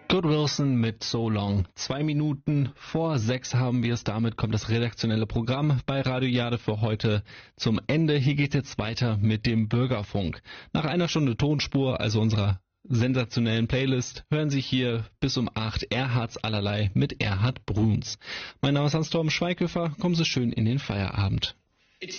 Good Wilson mit So Long. 2 Minuten vor 6 haben wir es. Damit kommt das redaktionelle Programm bei Radio Jade für heute zum Ende. Hier geht es jetzt weiter mit dem Bürgerfunk. Nach einer Stunde Tonspur, also unserer sensationellen Playlist, hören Sie hier bis um 8 Erhards allerlei mit Erhard Bruns. Mein Name ist Hans-Torben Schweighöfer. Kommen Sie schön in den Feierabend.